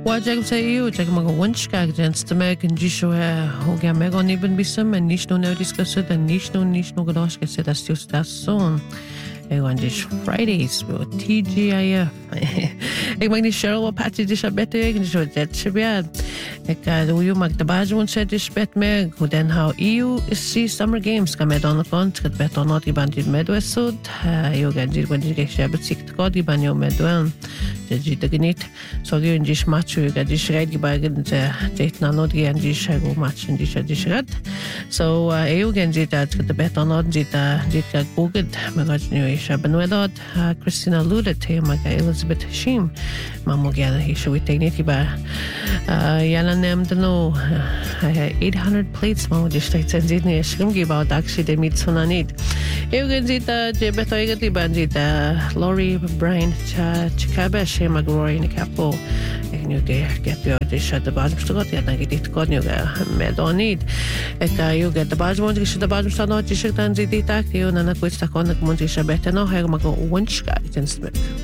واجب سيئو جاك ما قونش كاك جنس تماك نجيشو هو جامعو نيبن بيسم نيشنو نوديسكسو نيشنو قداش كسيدا ستيوستاسون Ewan dish Fridays with TGIF. Ik mag niet Cheryl wat patje dish abette ik dish wat dat shabiad. Ik doe mag de baas won said dish bet me hoe den how EU is see Summer Games kan met on the front het bet on not die band dit Midwest sud. Jo gaan dit wat ik shabet sikt god die ban jo medwen. Dit de geniet. So je dish match je gaat dish red die bagen dit na not gaan dish go match en dish red. So EU gaan dit dat de bet on not dit gaat goed. Maar gaat nu Shabanwedot, Christina Ludet, Maga Elizabeth Hashim, Mamogana, he should we take it by Yana Namdano, 800 plates, Mamodish, and Sydney, Shrimgi about actually they meet Sonanit. You can see the Jebetoigati Bandita, Laurie, Brian, Chikabe, Shemagroy in the capo. You get your dish at the bottom to got yet, I get it got you med on it. You get the bottom, you should the bottom stand out, you should dance it, you and a quick stack on the Montisha better. No, I go one sky against me.